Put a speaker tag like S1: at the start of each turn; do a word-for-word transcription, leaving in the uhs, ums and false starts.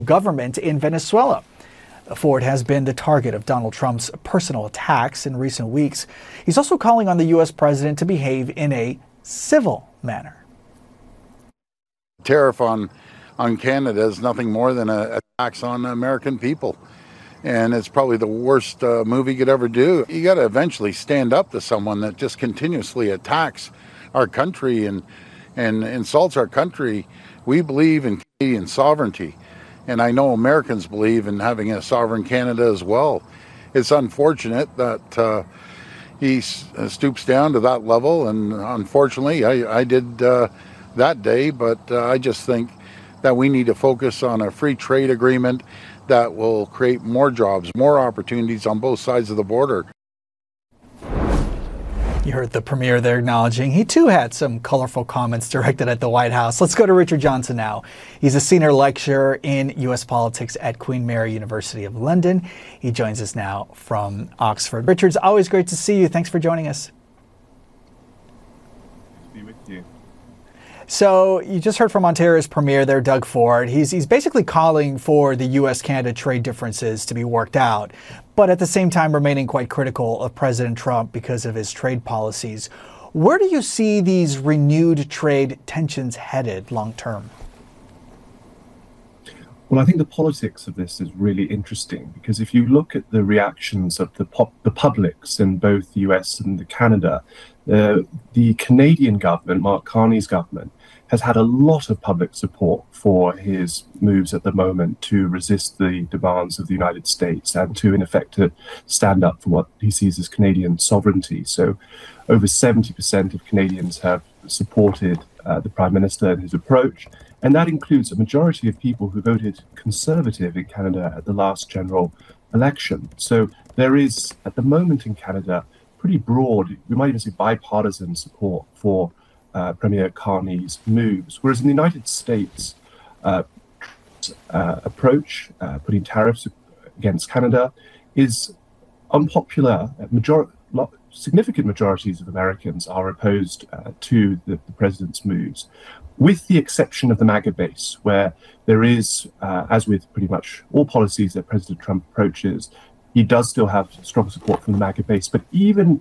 S1: government in Venezuela. Ford has been the target of Donald Trump's personal attacks in recent weeks. He's also calling on the U S president to behave in a civil manner.
S2: Tariff on, on Canada is nothing more than a, a tax on American people. And it's probably the worst uh, move you could ever do. You got to eventually stand up to someone that just continuously attacks our country and, and insults our country. We believe in Canadian sovereignty. And I know Americans believe in having a sovereign Canada as well. It's unfortunate that uh, he s- stoops down to that level. And unfortunately, I, I did uh, that day. But uh, I just think that we need to focus on a free trade agreement that will create more jobs, more opportunities on both sides of the border.
S1: You heard the premier there acknowledging he too had some colorful comments directed at the White House. Let's go to Richard Johnson now. He's a senior lecturer in U S politics at Queen Mary University of London. He joins us now from Oxford. Richard, it's always great to see you. Thanks for joining us.
S3: Nice to be with you.
S1: So you just heard from Ontario's premier there, Doug Ford. He's, he's basically calling for the U S Canada trade differences to be worked out, but at the same time remaining quite critical of President Trump because of his trade policies. Where do you see these renewed trade tensions headed long term?
S3: Well, I think the politics of this is really interesting because if you look at the reactions of the, pop, the publics in both the U S and the Canada, uh, the Canadian government, Mark Carney's government, has had a lot of public support for his moves at the moment to resist the demands of the United States and to, in effect, to stand up for what he sees as Canadian sovereignty. So over seventy percent of Canadians have supported uh, the Prime Minister and his approach, and that includes a majority of people who voted Conservative in Canada at the last general election. So there is, at the moment in Canada, pretty broad, we might even say bipartisan support for Uh, Premier Carney's moves, whereas in the United States, uh, uh, approach, uh, putting tariffs against Canada, is unpopular. Major- significant majorities of Americans are opposed uh, to the, the president's moves, with the exception of the MAGA base, where there is, uh, as with pretty much all policies that President Trump approaches, he does still have strong support from the MAGA base. But even